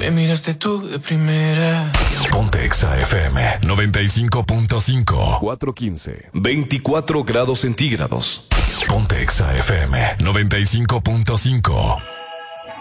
Me miraste tú de primera. Ponte Exa FM 95.5. 4:15. 24 grados centígrados. Ponte Exa FM 95.5.